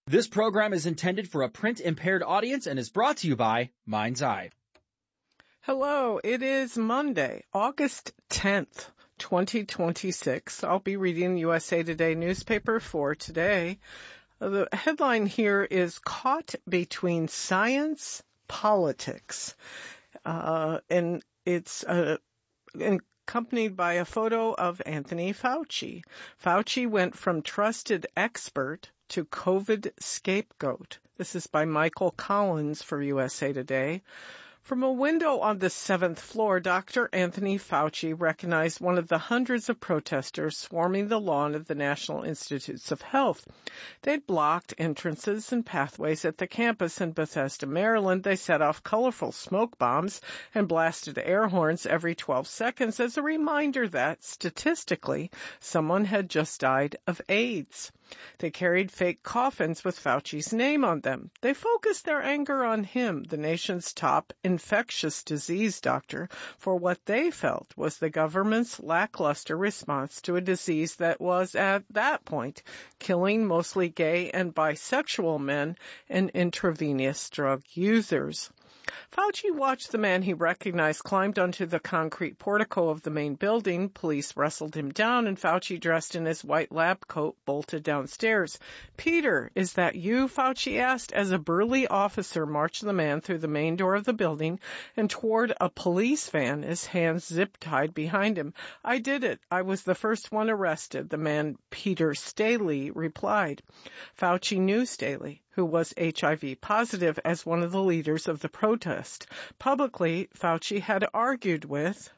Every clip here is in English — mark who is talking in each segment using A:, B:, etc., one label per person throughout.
A: This program is intended for a print-impaired audience and is brought to you by Mind's Eye.
B: Hello, it is Monday, August 10th, 2026. I'll be reading USA Today newspaper for today. The headline here is Caught Between Science, Politics. And it's accompanied by a photo of Anthony Fauci. Fauci went from trusted expert to COVID scapegoat. This is by Michael Collins for USA Today. From a window on the 7th floor, Dr. Anthony Fauci recognized one of the hundreds of protesters swarming the lawn of the National Institutes of Health. They'd blocked entrances and pathways at the campus in Bethesda, Maryland. They set off colorful smoke bombs and blasted air horns every 12 seconds as a reminder that, statistically, someone had just died of AIDS. They carried fake coffins with Fauci's name on them. They focused their anger on him, the nation's top infectious disease doctor, for what they felt was the government's lackluster response to a disease that was, at that point, killing mostly gay and bisexual men and intravenous drug users. Fauci watched the man he recognized climbed onto the concrete portico of the main building. Police wrestled him down, and Fauci, dressed in his white lab coat, bolted downstairs. "Peter, is that you?" Fauci asked, as a burly officer marched the man through the main door of the building and toward a police van, his hands zip-tied behind him. "I did it. I was the first one arrested," the man, Peter Staley, replied. Fauci knew Staley, who was HIV positive, as one of the leaders of the protest. Publicly, Fauci had argued with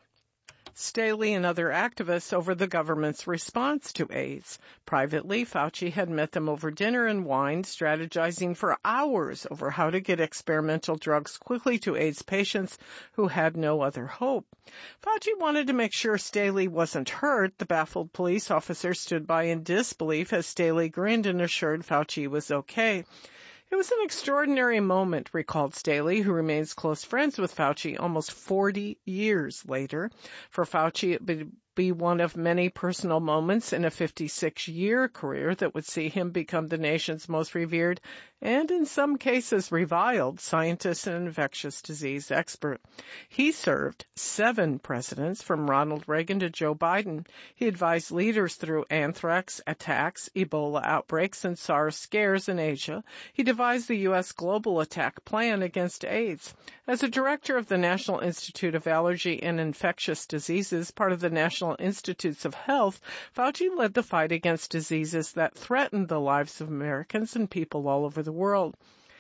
B: Staley and other activists over the government's response to AIDS. Privately, Fauci had met them over dinner and wine, strategizing for hours over how to get experimental drugs quickly to AIDS patients who had no other hope. Fauci wanted to make sure Staley wasn't hurt. The baffled police officer stood by in disbelief as Staley grinned and assured Fauci was okay. "It was an extraordinary moment," recalled Staley, who remains close friends with Fauci almost 40 years later. For Fauci, it would be one of many personal moments in a 56-year career that would see him become the nation's most revered and, in some cases, reviled scientist and infectious disease expert. He served 7 presidents, from Ronald Reagan to Joe Biden. He advised leaders through anthrax attacks, Ebola outbreaks, and SARS scares in Asia. He devised the U.S. global attack plan against AIDS. As a director of the National Institute of Allergy and Infectious Diseases, part of the National Institutes of Health, Fauci led the fight against diseases that threatened the lives of Americans and people all over the world.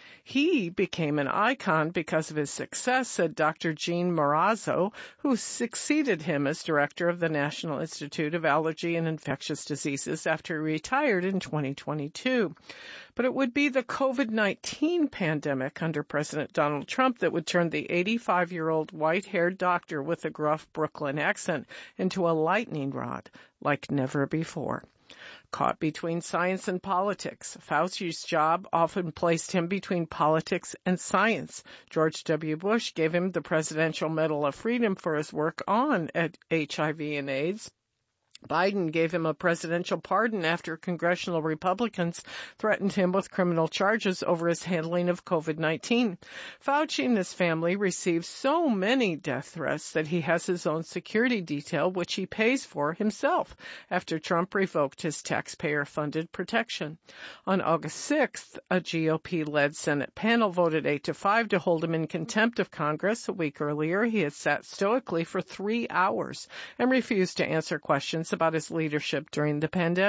B: He became an icon because of his success, said Dr. Gene Marazzo, who succeeded him as director of the National Institute of Allergy and Infectious Diseases after he retired in 2022. But it would be the COVID-19 pandemic under President Donald Trump that would turn the 85-year-old white-haired doctor with a gruff Brooklyn accent into a lightning rod like never before. Caught between science and politics. Fauci's job often placed him between politics and science. George W. Bush gave him the Presidential Medal of Freedom for his work on HIV and AIDS. Biden gave him a presidential pardon after congressional Republicans threatened him with criminal charges over his handling of COVID-19. Fauci and his family received so many death threats that he has his own security detail, which he pays for himself after Trump revoked his taxpayer-funded protection. On August 6th, a GOP-led Senate panel voted 8-5 to hold him in contempt of Congress. A week earlier, he had sat stoically for 3 hours and refused to answer questions about his leadership during the pandemic.